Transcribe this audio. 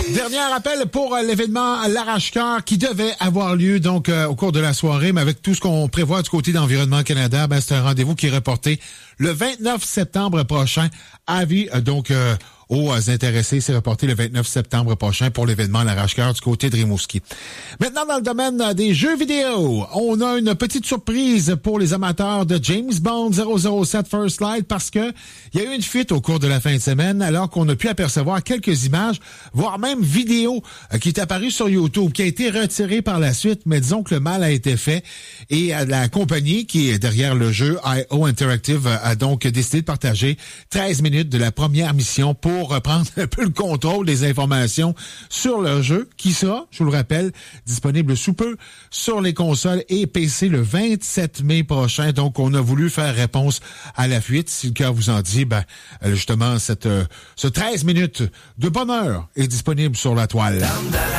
Dernier appel pour l'événement L'Arrache-Cœur qui devait avoir lieu donc au cours de la soirée, mais avec tout ce qu'on prévoit du côté d'Environnement Canada, ben, c'est un rendez-vous qui est reporté le 29 septembre prochain. Avis donc aux intéressés, c'est reporté le 29 septembre prochain pour l'événement L'Arrache-Cœur du côté de Rimouski. Maintenant, dans le domaine des jeux vidéo, on a une petite surprise pour les amateurs de James Bond 007 First Light parce que il y a eu une fuite au cours de la fin de semaine alors qu'on a pu apercevoir quelques images, voire même vidéos qui est apparue sur YouTube, qui a été retirée par la suite, mais disons que le mal a été fait et la compagnie qui est derrière le jeu, IO Interactive, a donc décidé de partager 13 minutes de la première mission pour reprendre un peu le contrôle des informations sur le jeu, qui sera, je vous le rappelle, disponible sous peu sur les consoles et PC le 27 mai prochain. Donc, on a voulu faire réponse à la fuite. Si le cœur vous en dit, ben, justement, ce 13 minutes de bonheur est disponible sur la toile.